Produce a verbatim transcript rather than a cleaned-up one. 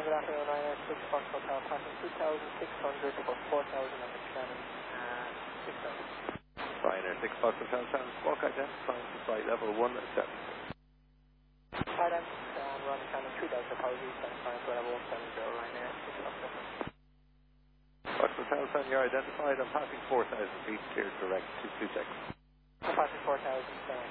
good afternoon, Ryanair six Fox Hotel, passing two thousand six hundred for four thousand and extending uh, six thousand. Ryanair six Fox Hotel, Squawk identifying to flight level one seven. Hi then, um, we're on the channel three Delta apologies, identifying to level one seven zero, Ryanair six Fox Hotel. Fox Hotel, Sun, you're identified. I'm passing four thousand feet, cleared direct to two seconds. I'm passing four thousand, uh,